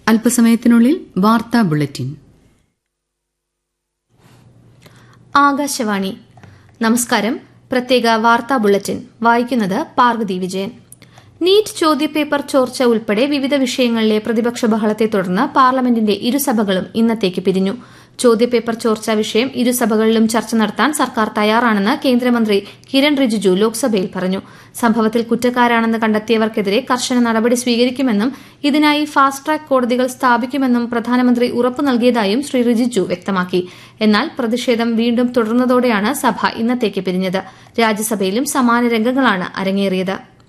അല്പസമയത്തിനുള്ളിൽ വാർത്താ ബുള്ളറ്റിൻ. ആകാശവാണി. നമസ്കാരം. പ്രത്യേക വാർത്താ ബുള്ളറ്റിൻ വായിക്കുന്നത് പാർവതി വിജയൻ. നീറ്റ് ചോദ്യപേപ്പർ ചോർച്ച ഉൾപ്പെടെ വിവിധ വിഷയങ്ങളിലെ പ്രതിപക്ഷ ബഹളത്തെ തുടർന്ന് പാർലമെന്റിന്റെ ഇരുസഭകളും ഇന്നത്തേക്ക് പിരിഞ്ഞു. ചോദ്യപേപ്പർ ചോർച്ചാ വിഷയം ഇരുസഭകളിലും ചർച്ച നടത്താൻ സർക്കാർ തയ്യാറാണെന്ന് കേന്ദ്രമന്ത്രി കിരൺ റിജിജു ലോക്സഭയിൽ പറഞ്ഞു. സംഭവത്തിൽ കുറ്റക്കാരാണെന്ന് കണ്ടെത്തിയവർക്കെതിരെ കർശന നടപടി സ്വീകരിക്കുമെന്നും ഇതിനായി ഫാസ്റ്റ് ട്രാക്ക് കോടതികൾ സ്ഥാപിക്കുമെന്നും പ്രധാനമന്ത്രി ഉറപ്പു നൽകിയതായും ശ്രീ റിജിജു വ്യക്തമാക്കി. എന്നാൽ പ്രതിഷേധം വീണ്ടും തുടർന്നതോടെയാണ് സഭ ഇന്നത്തേക്ക് പിരിഞ്ഞത്. രാജ്യസഭയിലും സമാന രംഗങ്ങളാണ് അരങ്ങേറിയത്.